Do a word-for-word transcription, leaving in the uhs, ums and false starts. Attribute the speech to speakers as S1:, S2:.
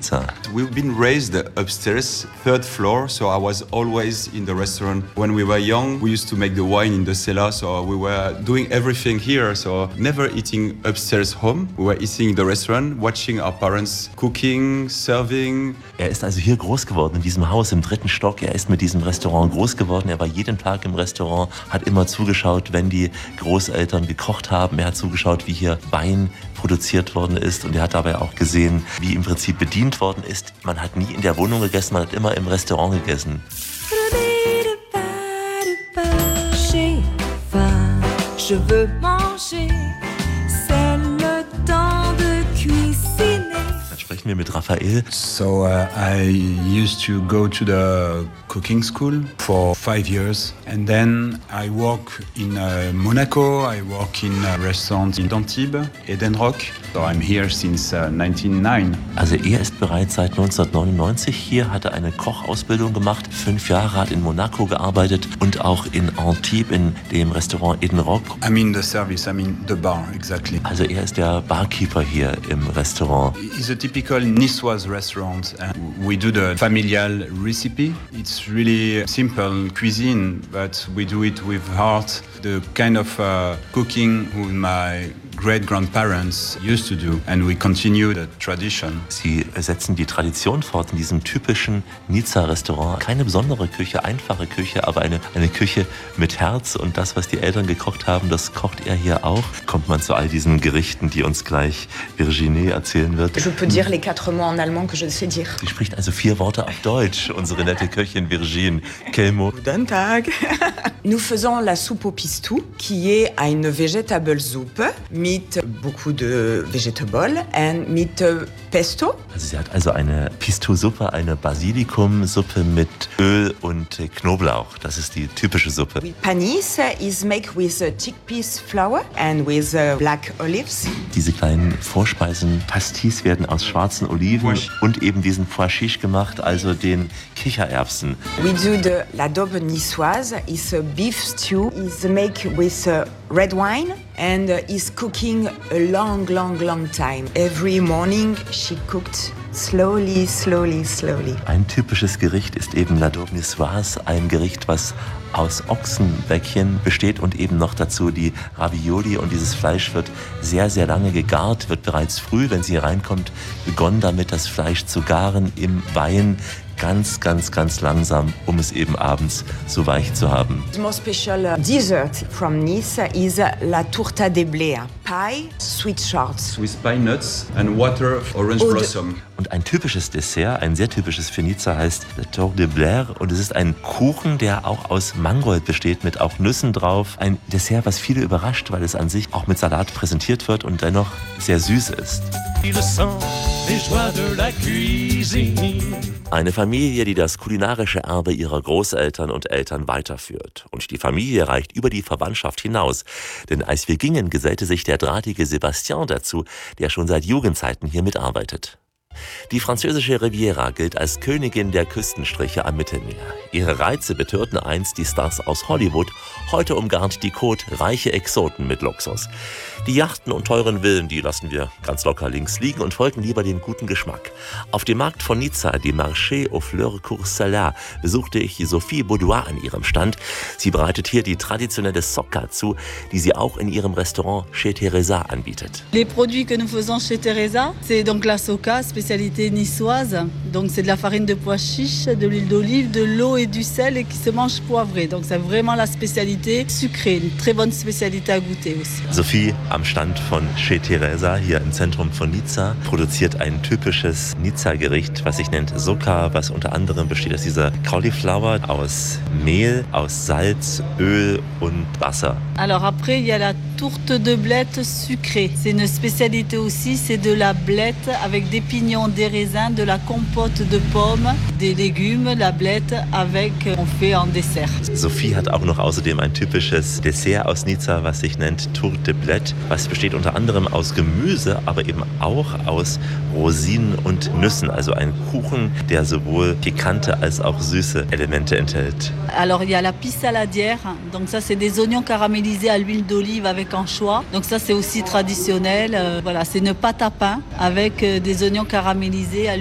S1: Nizza.
S2: We've been raised upstairs, third floor, so I was always in the restaurant. When we were young, we used to make the wine in the cellar, so we were doing everything here, so never eating upstairs home. We were eating in the restaurant, watching our parents cooking, serving.
S1: Er ist also hier groß geworden, in diesem Haus im dritten Stock. Er ist mit diesem Restaurant groß geworden. Er war jeden Tag im Restaurant, hat immer zugeschaut, wenn die Großeltern gekocht haben. Er hat zugeschaut, wie hier Wein produziert worden ist, und er hat dabei auch gesehen, wie im Prinzip bedient worden ist. Man hat nie in der Wohnung gegessen, man hat immer im Restaurant gegessen.
S3: Je veux manger, c'est le temps de cuisiner.
S1: Dann sprechen wir mit Raphael.
S4: So uh, I used to go to the cooking school for five years, and then I work in uh, Monaco. I work in a restaurant in Antibes, Edenrock. So I'm here since uh, nineteen oh nine.
S1: Also er ist bereits seit neunzehnhundertneunundneunzig hier, hatte eine Kochausbildung gemacht, fünf Jahre hat in Monaco gearbeitet und auch in Antibes in dem Restaurant Edenrock.
S4: I mean the service, I mean the bar, exactly.
S1: Also er ist der Barkeeper hier im Restaurant.
S4: It's a typical Niçoise restaurant. And we do the familial recipe. It's really simple cuisine, but we do it with heart. The kind of uh, cooking with my great-grandparents used to do, and we continue the tradition.
S1: Sie setzen die Tradition fort in diesem typischen Nizza-Restaurant. Keine besondere Küche, einfache Küche, aber eine, eine Küche mit Herz, und das, was die Eltern gekocht haben, das kocht er hier auch. Kommt man zu all diesen Gerichten, die uns gleich Virginie erzählen wird.
S5: Je peux dire les quatre mots en allemand que je sais dire.
S1: Sie spricht also vier Worte auf Deutsch, unsere nette Köchin Virginie. Quel mot?
S5: Guten Tag. Nous faisons la soupe au pistou, qui est une vegetable soup mit beaucoup de vegetables and mit pesto.
S1: Also sie hat also eine Pistou-Suppe, eine Basilikumsuppe mit Öl und Knoblauch. Das ist die typische Suppe.
S5: Panis is made with chickpeas flour and with black olives.
S1: Diese kleinen Vorspeisen, Pastis, werden aus schwarzen Oliven und eben diesen Pois chiche gemacht, also den Kichererbsen.
S5: We do the l'adobe niçoise. Is a beef stew. Is made with red wine and is cooking a long, long, long time. Every morning she cooked slowly, slowly, slowly.
S1: Ein typisches Gericht ist eben l'adobe niçoise, ein Gericht, was aus Ochsenbäckchen besteht und eben noch dazu die Ravioli, und dieses Fleisch wird sehr, sehr lange gegart, wird bereits früh, wenn sie reinkommt, begonnen damit, das Fleisch zu garen im Wein. Ganz, ganz, ganz langsam, um es eben abends so weich zu haben.
S5: The most special dessert from Nice is la tourta de blé. Pie, sweet shorts.
S2: With pine nuts and water of orange blossom.
S1: Und ein typisches Dessert, ein sehr typisches für Nizza, heißt la tour de blé. Und es ist ein Kuchen, der auch aus Mangold besteht, mit auch Nüssen drauf. Ein Dessert, was viele überrascht, weil es an sich auch mit Salat präsentiert wird und dennoch sehr süß ist. Eine Familie, die das kulinarische Erbe ihrer Großeltern und Eltern weiterführt. Und die Familie reicht über die Verwandtschaft hinaus. Denn als wir gingen, gesellte sich der drahtige Sébastien dazu, der schon seit Jugendzeiten hier mitarbeitet. Die französische Riviera gilt als Königin der Küstenstriche am Mittelmeer. Ihre Reize betörten einst die Stars aus Hollywood. Heute umgarnt die Côte reiche Exoten mit Luxus. Die Yachten und teuren Villen, die lassen wir ganz locker links liegen und folgen lieber dem guten Geschmack. Auf dem Markt von Nizza, dem Marché aux Fleurs Courcellas, besuchte ich Sophie Baudoin an ihrem Stand. Sie bereitet hier die traditionelle Socca zu, die sie auch in ihrem Restaurant Chez Teresa anbietet.
S6: Les produits que nous faisons chez Teresa, c'est donc la Socca, spécialité niçoise. Donc c'est de la farine de pois chiche, de l'huile d'olive, de l'eau et du sel et qui se mange poivré. Donc c'est vraiment la spécialité sucrée, une très bonne spécialité à goûter aussi.
S1: Sophie am Stand von Chez Teresa hier im Zentrum von Nizza produziert ein typisches Nizza-Gericht, was sich nennt Socca, was unter anderem besteht aus dieser Cauliflower, aus Mehl, aus Salz, Öl und Wasser.
S6: Alors après, il y a la tourte de blette sucrée. C'est une spécialité aussi, c'est de la blette avec des pignons, des raisins, de la compote de pommes, des légumes, la blette avec, on fait en dessert.
S1: Sophie hat auch noch außerdem ein typisches Dessert aus Nizza, was sich nennt Tourte de blette, was besteht unter anderem aus Gemüse, aber eben auch aus Rosinen und Nüssen. Also ein Kuchen, der sowohl pikante als auch süße Elemente enthält.
S6: Alors il y a la pisse saladière, donc ça c'est des oignons caramélisés à l'huile d'olive avec anchois. Donc ça c'est aussi traditionnel. Euh, voilà, c'est une pâte à pain avec euh, des oignons caramélisés à